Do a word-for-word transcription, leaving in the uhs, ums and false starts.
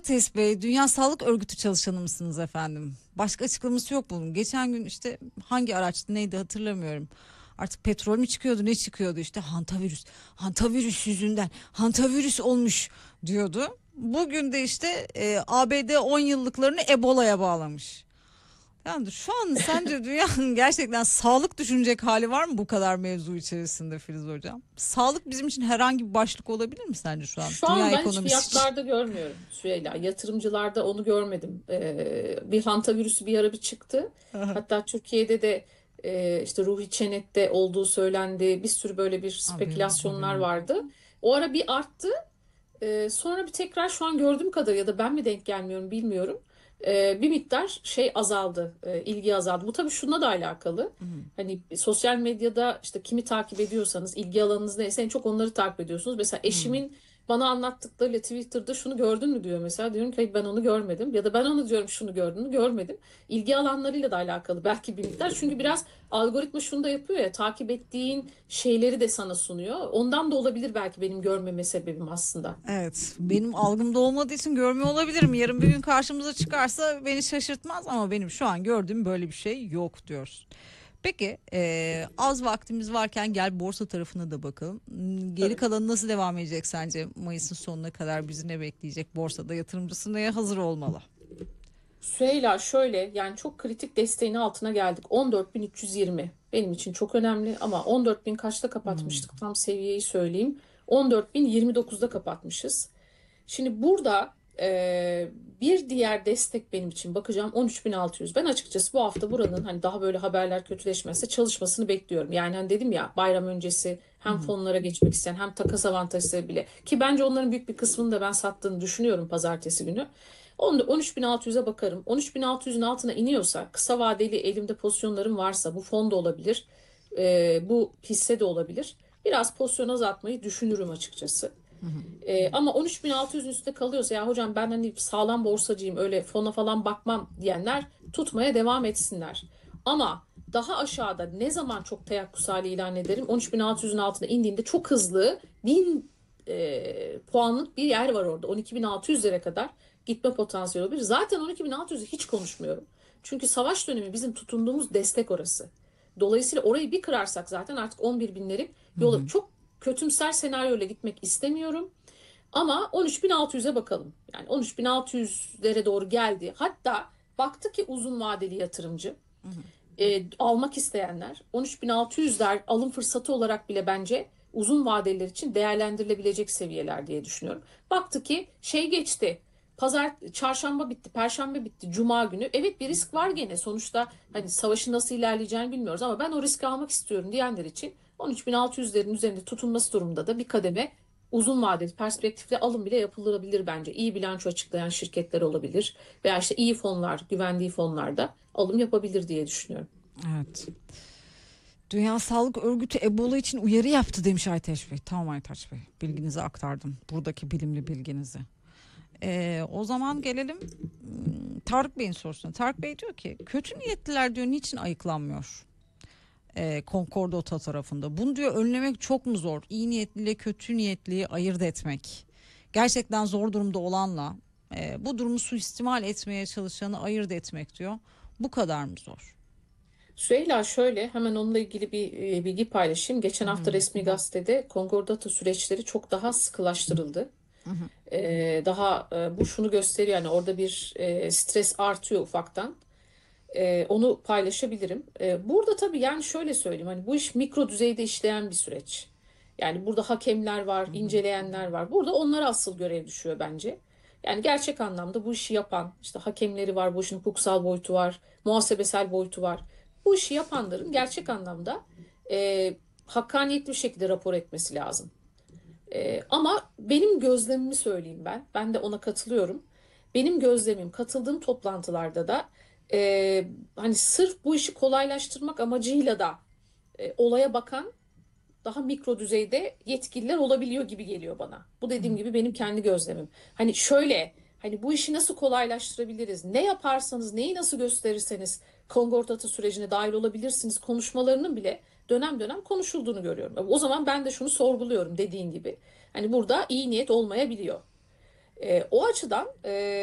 Ateş Bey, Dünya Sağlık Örgütü çalışanı mısınız efendim? Başka açıklaması yok bunun. Geçen gün işte hangi araçtı neydi hatırlamıyorum. Artık petrol mü çıkıyordu ne çıkıyordu işte hantavirüs. Hantavirüs yüzünden hantavirüs olmuş diyordu. Bugün de işte e, A B D on yıllıklarını Ebola'ya bağlamış. Yani şu an sence dünyanın gerçekten sağlık düşünecek hali var mı bu kadar mevzu içerisinde Filiz Hocam? Sağlık bizim için herhangi bir başlık olabilir mi sence şu an? Şu Dünya an ben hiç ekonomisi için. fiyatlarda görmüyorum Süheyla. Yatırımcılarda onu görmedim. Ee, bir hanta virüsü bir ara bir çıktı. Hatta Türkiye'de de e, işte Ruhi Çenet'te olduğu söylendi. Bir sürü böyle bir Haberim, spekülasyonlar haberim yok. vardı. O ara bir arttı. Ee, sonra bir tekrar şu an gördüğüm kadarıyla ya da ben mi denk gelmiyorum bilmiyorum. Ee, bir miktar şey azaldı, e, ilgi azaldı. Bu tabii şununla da alakalı. Hı hı. Hani sosyal medyada işte kimi takip ediyorsanız, ilgi alanınız neyse en çok onları takip ediyorsunuz. Mesela Hmm. eşimin bana anlattıklarıyla Twitter'da şunu gördün mü diyor mesela. Diyorum ki "Hayır, ben onu görmedim." Ya da ben onu diyorum şunu gördün mü görmedim. İlgi alanlarıyla da alakalı belki bir miktar. Çünkü biraz algoritma şunu da yapıyor ya, takip ettiğin şeyleri de sana sunuyor. Ondan da olabilir belki benim görmeme sebebim aslında. Evet, benim algımda olmadığı için görmüyor olabilirim. Yarın bir gün karşımıza çıkarsa beni şaşırtmaz ama benim şu an gördüğüm böyle bir şey yok diyoruz. Peki, eee, az vaktimiz varken gel borsa tarafına da bakalım. Hmm, Geri Tabii. kalanı nasıl devam edecek sence? Mayıs'ın sonuna kadar bizi ne bekleyecek? Borsada yatırımcısı neye hazır olmalı? Süheyla şöyle, yani çok kritik desteğin altına geldik. on dört bin üç yüz yirmi benim için çok önemli ama on dört bin kaçta Hmm. kapatmıştık, tam seviyeyi söyleyeyim. on dört bin yirmi dokuzda kapatmışız. Şimdi burada e, bir diğer destek benim için bakacağım on üç bin altı yüz. Ben açıkçası bu hafta buranın hani daha böyle haberler kötüleşmezse çalışmasını bekliyorum. Yani hani dedim ya, bayram öncesi Hı hem hı. fonlara geçmek isteyen hem takas avantajı bile, ki bence onların büyük bir kısmını da ben sattığını düşünüyorum pazartesi günü. Onda on üç bin altı yüze bakarım. on üç bin altı yüzün altına iniyorsa, kısa vadeli elimde pozisyonlarım varsa, bu fon da olabilir, e, bu hisse de olabilir. Biraz pozisyon azaltmayı düşünürüm açıkçası. Hı hı. Ee, ama on üç bin altı yüzün üstünde kalıyorsa, ya hocam ben hani sağlam borsacıyım öyle fona falan bakmam diyenler tutmaya devam etsinler. Ama daha aşağıda ne zaman çok teyakkuz hali ilan ederim? on üç bin altı yüzün altına indiğinde çok hızlı bin e, puanlık bir yer var orada. on iki bin altı yüzlere kadar gitme potansiyeli olabilir. Zaten on iki bin altı yüzü hiç konuşmuyorum. Çünkü savaş dönemi bizim tutunduğumuz destek orası. Dolayısıyla orayı bir kırarsak zaten artık on bir binlerin Hı yolu, hı. çok kötümser senaryoyla gitmek istemiyorum. Ama on üç bin altı yüze bakalım. Yani on üç bin altı yüzlere doğru geldi. Hatta baktı ki uzun vadeli yatırımcı, Hı hı. e, almak isteyenler on üç bin altı yüzler alım fırsatı olarak bile bence uzun vadeliler için değerlendirilebilecek seviyeler diye düşünüyorum. Baktı ki şey geçti. Pazar, çarşamba bitti, perşembe bitti, cuma günü. Evet, bir risk var gene. Sonuçta hani savaşın nasıl ilerleyeceğini bilmiyoruz ama ben o riski almak istiyorum diyenler için on üç bin altı yüzlerin üzerinde tutulması durumunda da bir kademe uzun vadeli perspektifle alım bile yapılabilir bence. İyi bilanço açıklayan şirketler olabilir veya işte iyi fonlar, güvendiği fonlarda alım yapabilir diye düşünüyorum. Evet. Dünya Sağlık Örgütü Ebola için uyarı yaptı demiş Aytaç Bey. Tamam Aytaç Bey, bilginizi aktardım. Buradaki bilimli bilginizi. Ee, o zaman gelelim hmm, Tarık Bey'in sorusuna. Tarık Bey diyor ki kötü niyetliler diyor niçin ayıklanmıyor? Ee, Concordata tarafında. Bunu diyor önlemek çok mu zor? İyi niyetliyle kötü niyetliyi ayırt etmek. Gerçekten zor durumda olanla e, bu durumu suistimal etmeye çalışanı ayırt etmek diyor. Bu kadar mı zor? Süheyla şöyle, hemen onunla ilgili bir e, bilgi paylaşayım. Hı Geçen hafta hı. resmi gazetede Concordato süreçleri çok daha sıkılaştırıldı. Hı hı. Ee, daha e, bu şunu gösteriyor, yani orada bir e, stres artıyor ufaktan. Ee, onu paylaşabilirim. Ee, burada tabii yani şöyle söyleyeyim, hani bu iş mikro düzeyde işleyen bir süreç. Yani burada hakemler var, Hı hı. inceleyenler var. Burada onlara asıl görev düşüyor bence. Yani gerçek anlamda bu işi yapan işte hakemleri var, bu işin hukuksal boyutu var, muhasebesel boyutu var. Bu işi yapanların gerçek anlamda e, hakkaniyetli bir şekilde rapor etmesi lazım. E, ama benim gözlemimi söyleyeyim ben. Ben de ona katılıyorum. Benim gözlemim, katıldığım toplantılarda da e, hani sırf bu işi kolaylaştırmak amacıyla da e, olaya bakan daha mikro düzeyde yetkililer olabiliyor gibi geliyor bana. Bu Hı dediğim hı. gibi benim kendi gözlemim. Hani şöyle, hani bu işi nasıl kolaylaştırabiliriz? Ne yaparsanız, neyi nasıl gösterirseniz Kongordatı sürecine dahil olabilirsiniz konuşmalarının bile dönem dönem konuşulduğunu görüyorum. O zaman ben de şunu sorguluyorum, dediğin gibi. Hani burada iyi niyet olmayabiliyor. E, o açıdan e,